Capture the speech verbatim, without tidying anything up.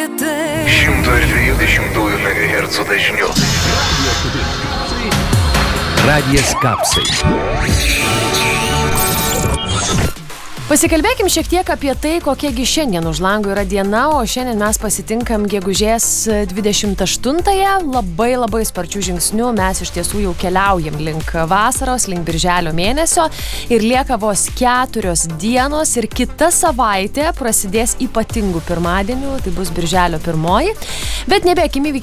tai. šimto dvidešimt megahercų dažniu. Radijas Kapsai. Pasikalbėkim šiek tiek apie tai, kokiegi šiandien už lango yra diena, o šiandien mes pasitinkam gegužės dvidešimt aštuntąją. Labai labai sparčių žingsnių mes iš tiesų jau keliaujam link vasaros, link birželio mėnesio ir lieka vos keturios dienos ir kita savaitė prasidės ypatingų pirmadienių, tai bus birželio pirmoji. Bet nebėkim įvykiai